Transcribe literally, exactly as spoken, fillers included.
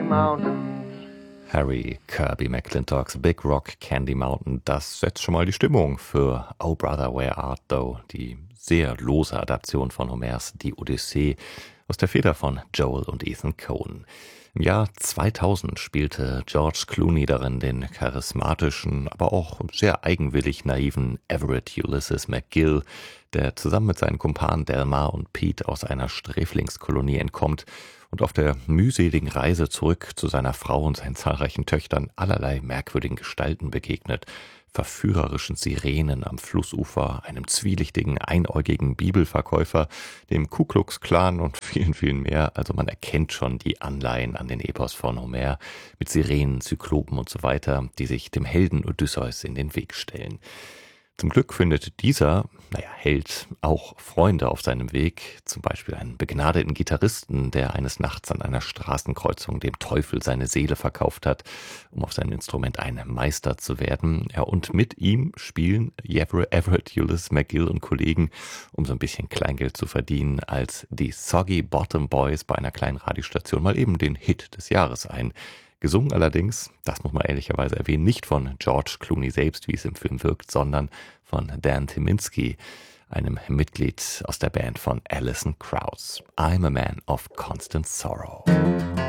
Mountains. Harry Kirby McClintock's Big Rock Candy Mountain, das setzt schon mal die Stimmung für Oh Brother, Where Art Thou, die sehr lose Adaption von Homers Die Odyssee aus der Feder von Joel und Ethan Coen. Im Jahr zweitausend spielte George Clooney darin den charismatischen, aber auch sehr eigenwillig naiven Everett Ulysses McGill, der zusammen mit seinen Kumpanen Delmar und Pete aus einer Sträflingskolonie entkommt und auf der mühseligen Reise zurück zu seiner Frau und seinen zahlreichen Töchtern allerlei merkwürdigen Gestalten begegnet. Verführerischen Sirenen am Flussufer, einem zwielichtigen, einäugigen Bibelverkäufer, dem Ku Klux Klan und vielen, vielen mehr. Also man erkennt schon die Anleihen an den Epos von Homer mit Sirenen, Zyklopen und so weiter, die sich dem Helden Odysseus in den Weg stellen. Zum Glück findet dieser, naja, Held auch Freunde auf seinem Weg, zum Beispiel einen begnadeten Gitarristen, der eines Nachts an einer Straßenkreuzung dem Teufel seine Seele verkauft hat, um auf seinem Instrument ein Meister zu werden. Ja, und mit ihm spielen Everett Ulysses McGill und Kollegen, um so ein bisschen Kleingeld zu verdienen, als die Soggy Bottom Boys bei einer kleinen Radiostation mal eben den Hit des Jahres ein. Gesungen allerdings, das muss man ehrlicherweise erwähnen, nicht von George Clooney selbst, wie es im Film wirkt, sondern von Dan Tyminski, einem Mitglied aus der Band von Alison Krauss. I'm a Man of Constant Sorrow.